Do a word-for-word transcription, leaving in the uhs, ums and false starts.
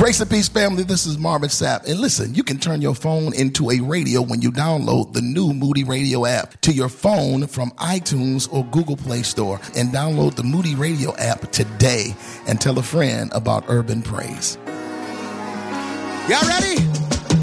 Grace and peace, family. This is Marvin Sapp. And listen, you can turn your phone into a radio when you download the new Moody Radio app to your phone from iTunes or Google Play Store. And download the Moody Radio app today and tell a friend about Urban Praise. Y'all ready?